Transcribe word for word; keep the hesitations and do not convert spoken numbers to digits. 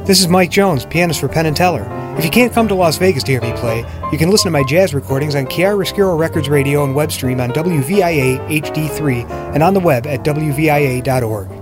This is Mike Jones, pianist for Penn and Teller. If you can't come to Las Vegas to hear me play, you can listen to my jazz recordings on Chiaroscuro Records Radio and web stream on W V I A H D three and on the web at W V I A dot org.